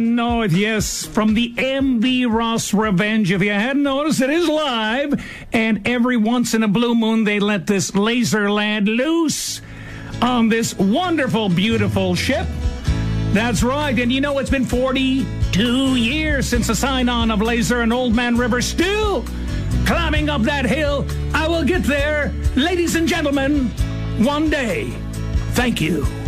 North, yes, from the M.V. Ross Revenge. If you hadn't noticed, it is live, and every once in a blue moon, they let this laser lad loose on this wonderful, beautiful ship. That's right, and you know, it's been 42 years since the sign-on of Laser and Old Man River, still climbing up that hill. I will get there, ladies and gentlemen, one day. Thank you.